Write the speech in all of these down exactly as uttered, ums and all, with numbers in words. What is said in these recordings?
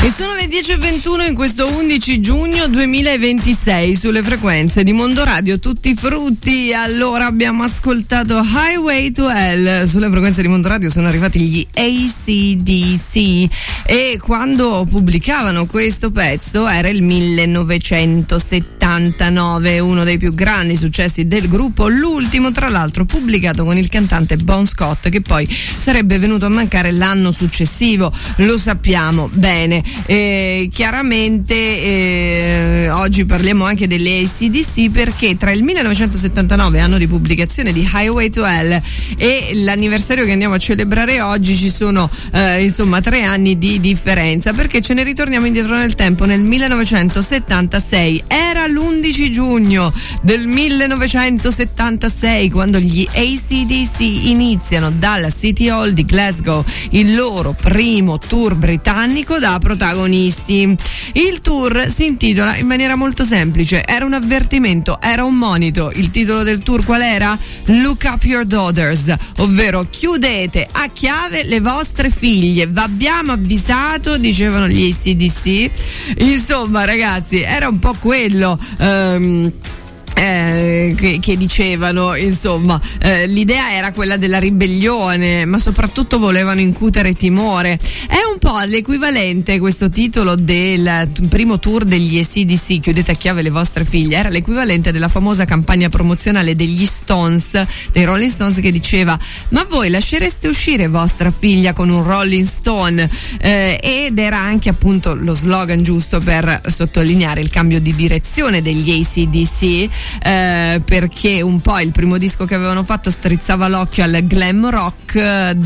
E sono le dieci e ventuno in questo undici giugno duemilaventisei sulle frequenze di Mondo Radio, tutti frutti. Allora abbiamo ascoltato Highway to Hell. Sulle frequenze di Mondo Radio sono arrivati gli A C D C e quando pubblicavano questo pezzo era il millenovecentosettantanove, uno dei più grandi successi del gruppo, l'ultimo tra l'altro pubblicato con il cantante Bon Scott, che poi sarebbe venuto a mancare l'anno successivo, lo sappiamo bene. Eh, chiaramente eh, oggi parliamo anche delle A C D C perché tra il millenovecentosettantanove, anno di pubblicazione di Highway to Hell, e l'anniversario che andiamo a celebrare oggi ci sono eh, insomma tre anni di differenza, perché ce ne ritorniamo indietro nel tempo. Nel millenovecentosettantasei era l'undici giugno del millenovecentosettantasei quando gli A C D C iniziano dalla City Hall di Glasgow il loro primo tour britannico da protagonisti. Il tour si intitola in maniera molto semplice, era un avvertimento, era un monito. Il titolo del tour qual era? Look Up Your Daughters, ovvero chiudete a chiave le vostre figlie, v'abbiamo avvisato, dicevano gli A C D C. Insomma ragazzi, era un po' quello um, Eh, che, che dicevano, insomma, eh, l'idea era quella della ribellione, ma soprattutto volevano incutere timore. È un po' l'equivalente, questo titolo del primo tour degli A C D C, chiudete a chiave le vostre figlie, era l'equivalente della famosa campagna promozionale degli Stones, dei Rolling Stones, che diceva: ma voi lascereste uscire vostra figlia con un Rolling Stone? Eh, ed era anche appunto lo slogan giusto per sottolineare il cambio di direzione degli A C D C. Eh, perché un po' il primo disco che avevano fatto strizzava l'occhio al glam rock,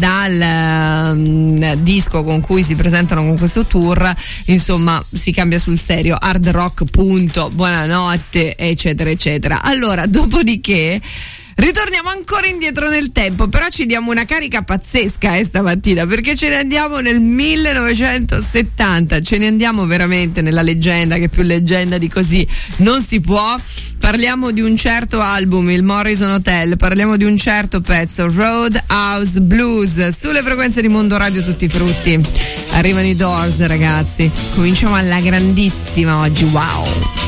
dal um, disco con cui si presentano con questo tour insomma si cambia sul serio, hard rock punto, buonanotte eccetera eccetera. Allora dopodiché ritorniamo ancora indietro nel tempo, però ci diamo una carica pazzesca eh, stamattina, perché ce ne andiamo nel millenovecentosettanta, ce ne andiamo veramente nella leggenda, che più leggenda di così non si può. Parliamo di un certo album, il Morrison Hotel, parliamo di un certo pezzo, Roadhouse Blues, sulle frequenze di Mondo Radio tutti frutti. Arrivano i Doors ragazzi, cominciamo alla grandissima oggi, wow!